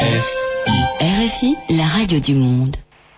RFI, la radio du monde.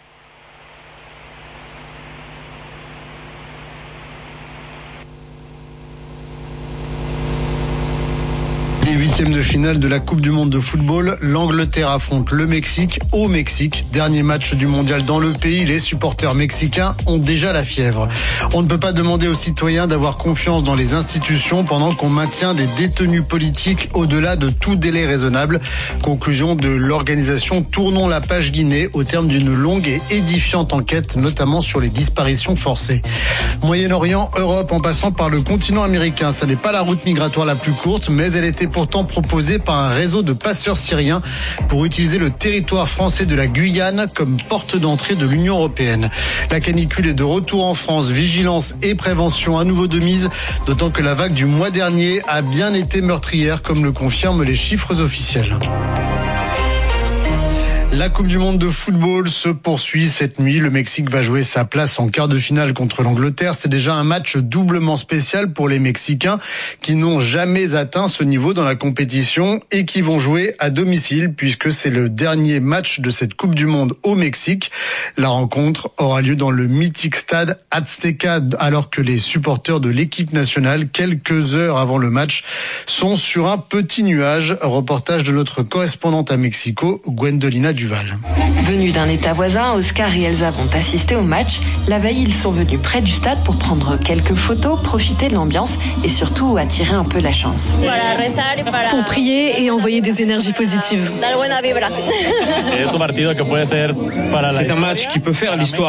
Les huitièmes de finale de la Coupe du Monde de football, l'Angleterre affronte le Mexique au Mexique. Dernier match du mondial dans le pays, les supporters mexicains ont déjà la fièvre. On ne peut pas demander aux citoyens d'avoir confiance dans les institutions pendant qu'on maintient des détenus politiques au-delà de tout délai raisonnable. Conclusion de l'organisation Tournons la page Guinée au terme d'une longue et édifiante enquête, notamment sur les disparitions forcées. Moyen-Orient, Europe, en passant par le continent américain, ça n'est pas la route migratoire la plus courte, mais elle était pourtant proposée par un réseau de passeurs syriens pour utiliser le territoire français de la Guyane comme porte d'entrée de l'Union européenne. La canicule est de retour en France, vigilance et prévention à nouveau de mise, d'autant que la vague du mois dernier a bien été meurtrière, comme le confirment les chiffres officiels. La Coupe du Monde de football se poursuit cette nuit. Le Mexique va jouer sa place en quart de finale contre l'Angleterre. C'est déjà un match doublement spécial pour les Mexicains qui n'ont jamais atteint ce niveau dans la compétition et qui vont jouer à domicile puisque c'est le dernier match de cette Coupe du Monde au Mexique. La rencontre aura lieu dans le mythique stade Azteca alors que les supporters de l'équipe nationale, quelques heures avant le match, sont sur un petit nuage. Reportage de notre correspondante à Mexico, Gwendolina Duval. Venus d'un état voisin, Oscar et Elsa vont assister au match. La veille, ils sont venus près du stade pour prendre quelques photos, profiter de l'ambiance et surtout attirer un peu la chance. Pour prier et envoyer des énergies positives. C'est un match qui peut faire l'histoire.